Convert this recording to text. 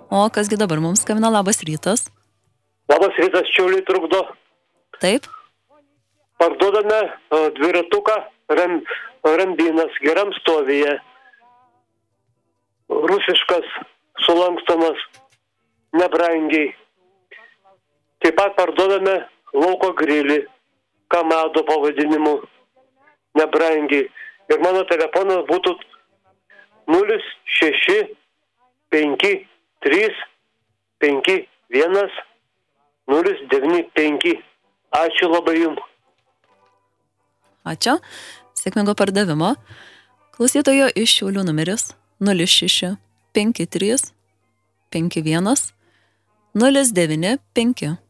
O kasgi dabar mums skambina, labas rytas. Labas rytas, Šiauliai trukdo. Taip, Parduodame dviratuką Rambynas geram stovyje. Rusiškas, sulankstomas, nebrangiai. Taip pat parduodame lauko grilį, Kamado pavadinimu, nebrangiai. Ir mano telefonas būtų 06 53 51 095. Ačiū labai jums. ačiū. Sėkmingo pardavimo. Klausytojo iš Šiaulių numeris 06 53 51 095.